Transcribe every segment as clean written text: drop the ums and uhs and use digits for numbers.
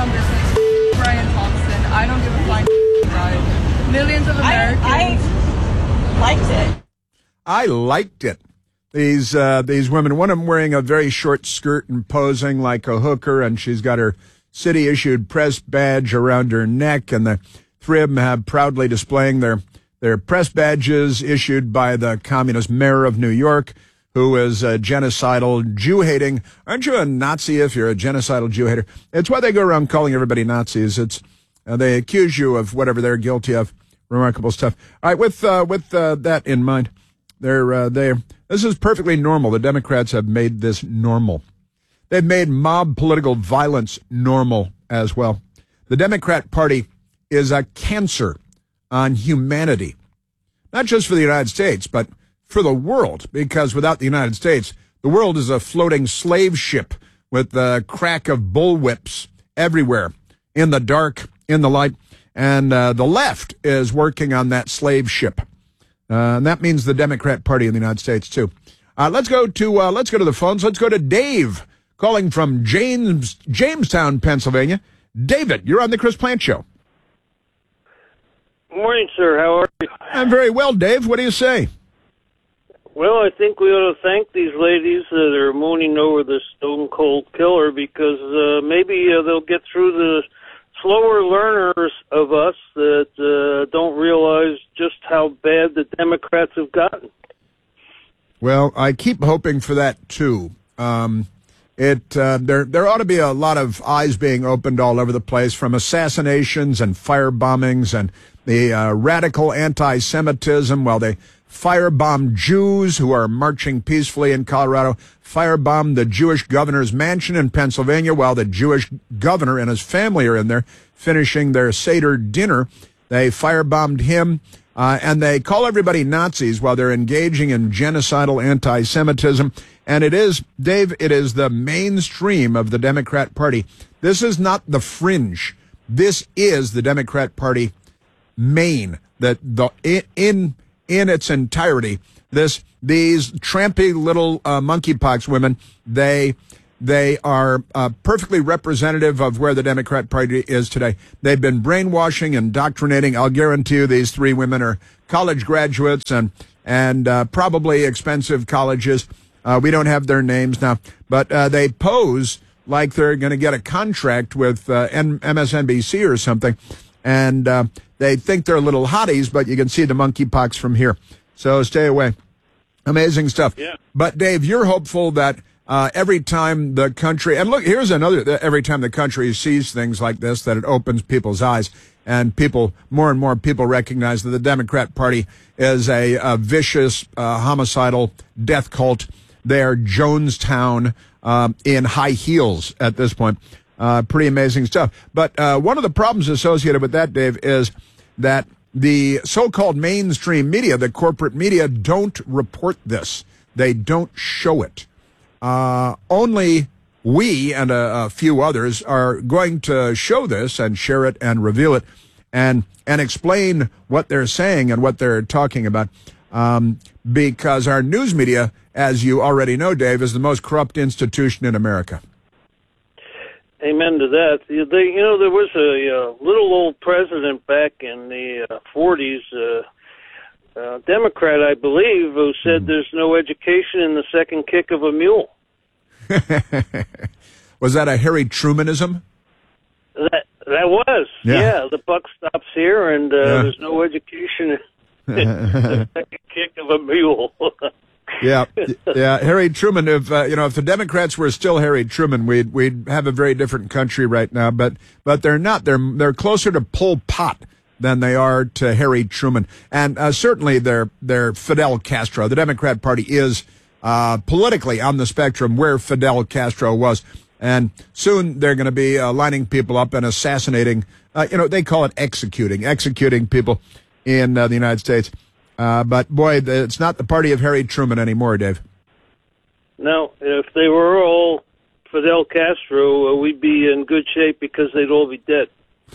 own business. Brian Thompson. I don't give a flying about it. Millions of Americans. I liked it. I liked it. These women, one of them wearing a very short skirt and posing like a hooker, and she's got her city-issued press badge around her neck, and the three of them have proudly displaying their press badges issued by the communist mayor of New York, who is a genocidal Jew-hating. Aren't you a Nazi if you're a genocidal Jew-hater? It's why they go around calling everybody Nazis. It's they accuse you of whatever they're guilty of. Remarkable stuff. All right, with that in mind, this is perfectly normal. The Democrats have made this normal. They've made mob political violence normal as well. The Democrat Party is a cancer on humanity, not just for the United States, but for the world, because without the United States, the world is a floating slave ship with the crack of bullwhips everywhere, in the dark, in the light, and the left is working on that slave ship. And that means the Democrat Party in the United States, too. Let's go to the phones. Let's go to Dave, calling from Jamestown, Pennsylvania. David, you're on the Chris Plante Show. Morning, sir. How are you? I'm very well, Dave. What do you say? Well, I think we ought to thank these ladies that are mooning over the Stone Cold Killer, because maybe they'll get through the slower learners of us that don't realize just how bad the Democrats have gotten. Well, I keep hoping for that, too. There ought to be a lot of eyes being opened all over the place, from assassinations and fire bombings and the radical anti-Semitism, while they firebomb Jews who are marching peacefully in Colorado, firebomb the Jewish governor's mansion in Pennsylvania while the Jewish governor and his family are in there finishing their Seder dinner. They firebombed him, and they call everybody Nazis while they're engaging in genocidal anti-Semitism. And it is, Dave, it is the mainstream of the Democrat Party. This is not the fringe. This is the Democrat Party main, in its entirety. These trampy little monkeypox women, they are perfectly representative of where the Democrat Party is today. They've been brainwashing, indoctrinating. I'll guarantee you these three women are college graduates and probably expensive colleges. We don't have their names now, but they pose like they're going to get a contract with MSNBC or something, and they think they're little hotties, but you can see the monkeypox from here. So stay away. Amazing stuff. Yeah. But, Dave, you're hopeful that every time the country, and look, here's another, every time the country sees things like this, that it opens people's eyes, and more and more people recognize that the Democrat Party is a vicious, homicidal death cult. They're Jonestown in high heels at this point. Pretty amazing stuff. But one of the problems associated with that, Dave, is that the so-called mainstream media, the corporate media, don't report this. They don't show it. Only we and a few others are going to show this and share it and reveal it and explain what they're saying and what they're talking about. Because our news media, as you already know, Dave, is the most corrupt institution in America. Amen to that. There was a little old president back in the 40s, Democrat, I believe, who said there's no education in the second kick of a mule. Was that a Harry Trumanism? That was. Yeah, the buck stops here, and there's no education in the second kick of a mule. Yeah. Harry Truman. If the Democrats were still Harry Truman, we'd have a very different country right now. But they're not. They're closer to Pol Pot than they are to Harry Truman, and certainly they're Fidel Castro. The Democrat Party is politically on the spectrum where Fidel Castro was, and soon they're going to be lining people up and assassinating. They call it executing people in the United States. But, boy, it's not the party of Harry Truman anymore, Dave. No, if they were all Fidel Castro, we'd be in good shape because they'd all be dead.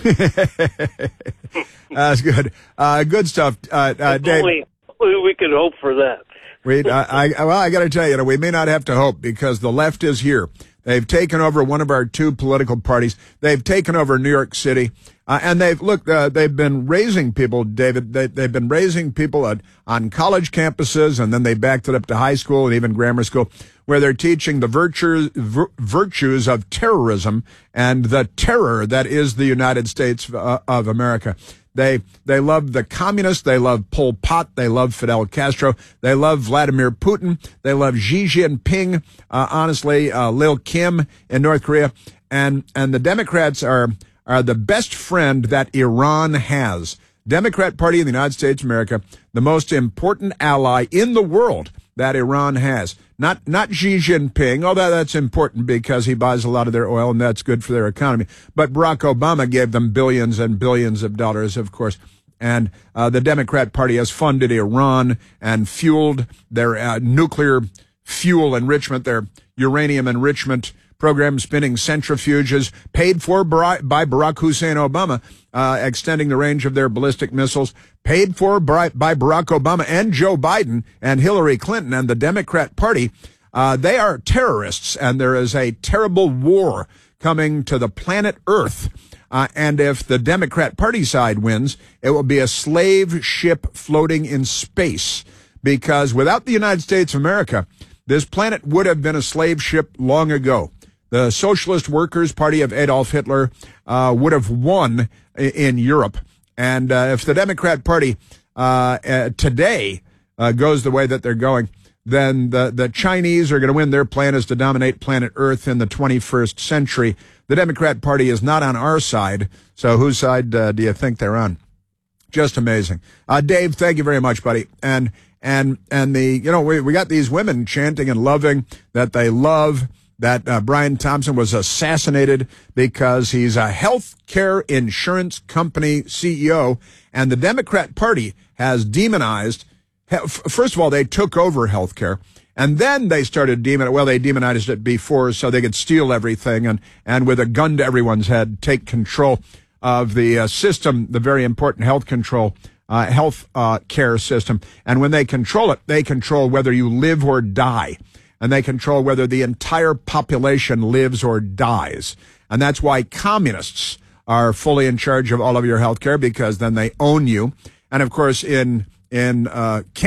That's good. Good stuff, Dave. Only we could hope for that. I got to tell you, we may not have to hope because the left is here. They've taken over one of our two political parties. They've taken over New York City. And they've been raising people, David. They've been raising people on college campuses, and then they backed it up to high school and even grammar school, where they're teaching the virtues of terrorism and the terror that is the United States of America. They love the communists. They love Pol Pot. They love Fidel Castro. They love Vladimir Putin. They love Xi Jinping. Honestly, Lil Kim in North Korea, and the Democrats are the best friend that Iran has. Democrat Party in the United States of America, the most important ally in the world that Iran has. Not Xi Jinping, although that's important because he buys a lot of their oil and that's good for their economy. But Barack Obama gave them billions and billions of dollars, of course. And the Democrat Party has funded Iran and fueled their nuclear fuel enrichment, their uranium enrichment program, spinning centrifuges, paid for by Barack Hussein Obama, extending the range of their ballistic missiles, paid for by Barack Obama and Joe Biden and Hillary Clinton and the Democrat Party. They are terrorists, and there is a terrible war coming to the planet Earth. And if the Democrat Party side wins, it will be a slave ship floating in space, because without the United States of America, this planet would have been a slave ship long ago. The Socialist Workers' Party of Adolf Hitler would have won in Europe. And if the Democrat Party today goes the way that they're going, then the Chinese are going to win. Their plan is to dominate planet Earth in the 21st century. The Democrat Party is not on our side. So whose side do you think they're on? Just amazing. Dave, thank you very much, buddy. And we got these women chanting and loving that they love that Brian Thompson was assassinated because he's a health care insurance company CEO, and the Democrat Party has demonized. First of all, they took over health care, and then they started they demonized it before so they could steal everything and with a gun to everyone's head, take control of the system, the very important health care system. And when they control it, they control whether you live or die. And they control whether the entire population lives or dies. And that's why communists are fully in charge of all of your health care, because then they own you. And of course, in